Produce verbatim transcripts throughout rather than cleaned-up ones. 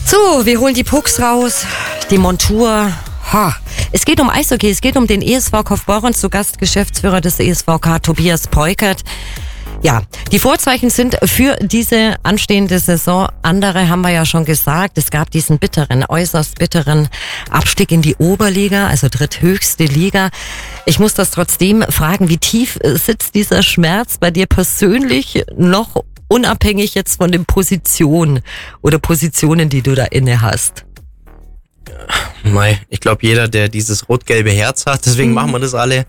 So, wir holen die Pucks raus, die Montur. Ha. Es geht um Eishockey, es geht um den E S V Kaufbeuren, zu Gast Geschäftsführer des E S V K, Tobias Peukert. Ja, die Vorzeichen sind für diese anstehende Saison. Andere haben wir ja schon gesagt. Es gab diesen bitteren, äußerst bitteren Abstieg in die Oberliga, also dritthöchste Liga. Ich muss das trotzdem fragen, wie tief sitzt dieser Schmerz bei dir persönlich noch, unabhängig jetzt von den Positionen oder Positionen, die du da inne hast? Mei, ich glaube, jeder, der dieses rot-gelbe Herz hat, deswegen mhm. machen wir das alle.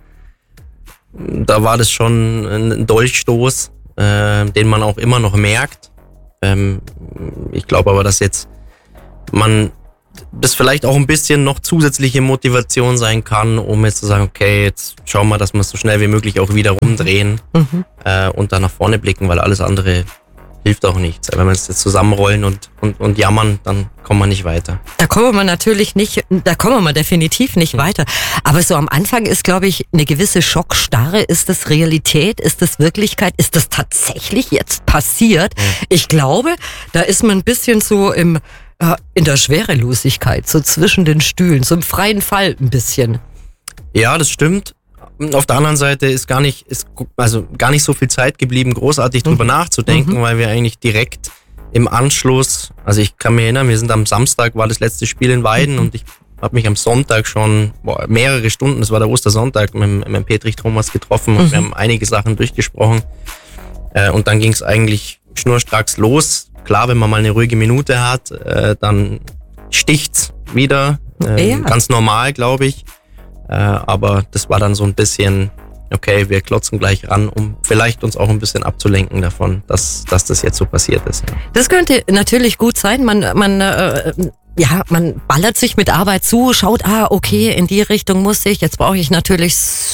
Da war das schon ein Dolchstoß, äh, den man auch immer noch merkt. Ähm, ich glaube aber, dass jetzt man das vielleicht auch ein bisschen noch zusätzliche Motivation sein kann, um jetzt zu sagen, okay, jetzt schauen wir, dass wir es so schnell wie möglich auch wieder rumdrehen mhm. äh, und da nach vorne blicken, weil alles andere hilft auch nichts. Wenn wir es jetzt zusammenrollen und, und, und jammern, dann kommen wir nicht weiter. Da kommen wir natürlich nicht, da kommen wir definitiv nicht weiter. Aber so am Anfang ist, glaube ich, eine gewisse Schockstarre. Ist das Realität? Ist das Wirklichkeit? Ist das tatsächlich jetzt passiert? Mhm. Ich glaube, da ist man ein bisschen so im, äh, in der Schwerelosigkeit, so zwischen den Stühlen, so im freien Fall ein bisschen. Ja, das stimmt. Auf der anderen Seite ist gar nicht, ist also gar nicht so viel Zeit geblieben, großartig drüber mhm. nachzudenken, mhm. weil wir eigentlich direkt im Anschluss, also ich kann mich erinnern, wir sind am Samstag, war das letzte Spiel in Weiden mhm. und ich habe mich am Sonntag schon boah, mehrere Stunden, das war der Ostersonntag, mit, mit Petrich Thomas getroffen und mhm. wir haben einige Sachen durchgesprochen äh, und dann ging es eigentlich schnurstracks los. Klar, wenn man mal eine ruhige Minute hat, äh, dann sticht's wieder, äh, ja. ganz normal, glaube ich. Äh, aber das war dann so ein bisschen, okay, wir klotzen gleich ran, um vielleicht uns auch ein bisschen abzulenken davon, dass, dass das jetzt so passiert ist. Ja. Das könnte natürlich gut sein. Man, man, äh, ja, man ballert sich mit Arbeit zu, schaut, ah, okay, in die Richtung muss ich, jetzt brauche ich natürlich,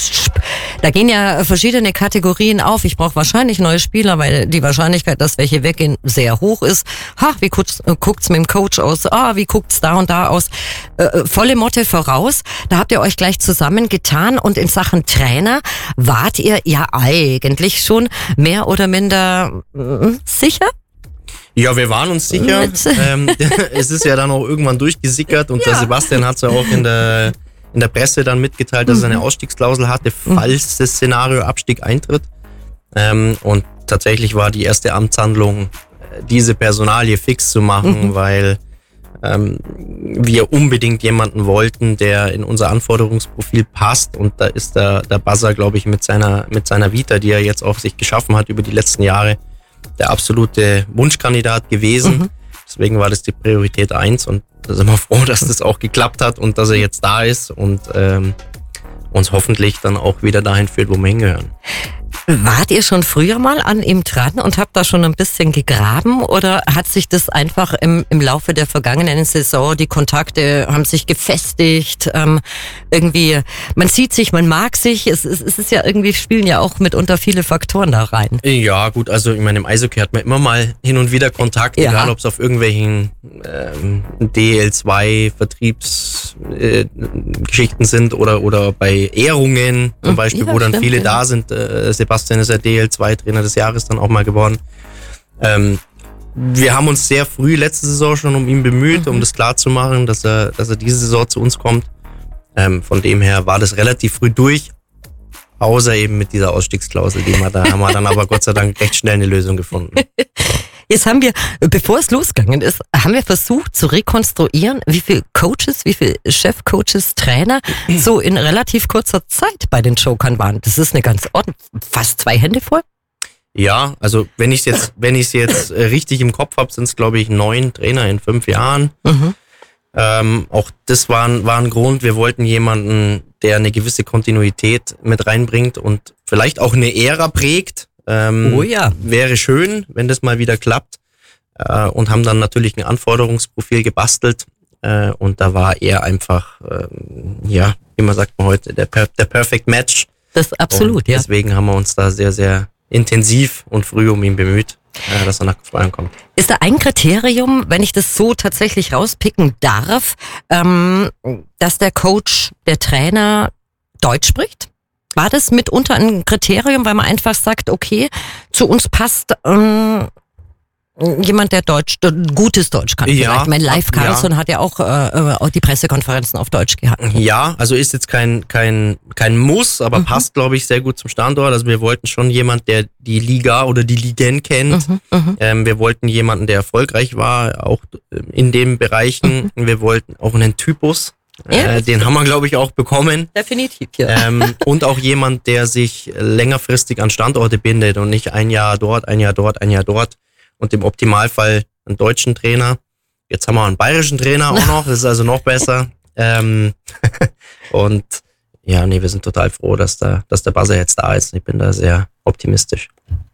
da gehen ja verschiedene Kategorien auf. Ich brauche wahrscheinlich neue Spieler, weil die Wahrscheinlichkeit, dass welche weggehen, sehr hoch ist. Ha, wie guckt's, guckt's mit dem Coach aus? Ah, wie guckt's da und da aus? Äh, volle Motte voraus. Da habt ihr euch gleich zusammengetan und in Sachen Trainer wart ihr ja eigentlich schon mehr oder minder äh, sicher? Ja, wir waren uns sicher. ähm, es ist ja dann auch irgendwann durchgesickert und ja. der Sebastian hat es ja auch in der, in der Presse dann mitgeteilt, dass mhm. er eine Ausstiegsklausel hatte, falls das Szenario Abstieg eintritt. Ähm, und tatsächlich war die erste Amtshandlung, diese Personalie fix zu machen, mhm. weil ähm, wir unbedingt jemanden wollten, der in unser Anforderungsprofil passt. Und da ist der, der Buzzer, glaube ich, mit seiner, mit seiner Vita, die er jetzt auch sich geschaffen hat über die letzten Jahre, der absolute Wunschkandidat gewesen. Mhm. Deswegen war das die Priorität eins und da sind wir froh, dass das auch geklappt hat und dass er jetzt da ist und ähm, uns hoffentlich dann auch wieder dahin führt, wo wir hingehören. Wart ihr schon früher mal an ihm dran und habt da schon ein bisschen gegraben oder hat sich das einfach im, im Laufe der vergangenen Saison, die Kontakte haben sich gefestigt, ähm, irgendwie, man sieht sich, man mag sich, es, es, es ist ja irgendwie, spielen ja auch mitunter viele Faktoren da rein. Ja gut, also ich meine, im Eishockey hat man immer mal hin und wieder Kontakt, ja. egal ob es auf irgendwelchen ähm, D L zwei Vertriebsgeschichten äh, sind oder, oder bei Ehrungen zum Beispiel, ja, wo dann stimmt, viele ja. da sind, äh, Sebastian ist ja D L zwei Trainer des Jahres dann auch mal geworden. Ähm, wir haben uns sehr früh letzte Saison schon um ihn bemüht, mhm. um das klarzumachen, dass er, dass er diese Saison zu uns kommt. Ähm, von dem her war das relativ früh durch, außer eben mit dieser Ausstiegsklausel, die wir da haben wir dann aber Gott sei Dank recht schnell eine Lösung gefunden. Jetzt haben wir, bevor es losgegangen ist, haben wir versucht zu rekonstruieren, wie viele Coaches, wie viele Chefcoaches, Trainer so in relativ kurzer Zeit bei den Jokern waren. Das ist eine ganz ordentlich, fast zwei Hände voll. Ja, also wenn ich es jetzt, wenn ich es jetzt richtig im Kopf habe, sind es glaube ich neun Trainer in fünf Jahren. Mhm. Ähm, auch das war, war ein Grund. Wir wollten jemanden, der eine gewisse Kontinuität mit reinbringt und vielleicht auch eine Ära prägt. Ähm, oh ja. Wäre schön, wenn das mal wieder klappt. Äh, und haben dann natürlich ein Anforderungsprofil gebastelt. Äh, und da war er einfach, äh, ja, wie man sagt man heute, der, der Perfect Match. Das ist absolut, und ja. Deswegen haben wir uns da sehr, sehr intensiv und früh um ihn bemüht, äh, dass er nach Freien kommt. Ist da ein Kriterium, wenn ich das so tatsächlich rauspicken darf, ähm, dass der Coach, der Trainer Deutsch spricht? War das mitunter ein Kriterium, weil man einfach sagt, okay, zu uns passt ähm, Jemand, der Deutsch, gutes Deutsch kann ja, vielleicht. Mein Live Carlson ja. hat ja auch, äh, auch die Pressekonferenzen auf Deutsch gehabt. Ja, also ist jetzt kein kein kein Muss, aber mhm. passt, glaube ich, sehr gut zum Standort. Also wir wollten schon jemand, der die Liga oder die Ligen kennt. Mhm, ähm, wir wollten jemanden, der erfolgreich war, auch in den Bereichen. Mhm. Wir wollten auch einen Typus. Ja. Äh, den haben wir, glaube ich, auch bekommen. Definitiv, ja. Ähm, und auch jemand, der sich längerfristig an Standorte bindet und nicht ein Jahr dort, ein Jahr dort, ein Jahr dort. Und im Optimalfall einen deutschen Trainer. Jetzt haben wir einen bayerischen Trainer auch noch, das ist also noch besser. Ähm, und ja, nee, wir sind total froh, dass, da, dass der Buzzer jetzt da ist. Ich bin da sehr optimistisch.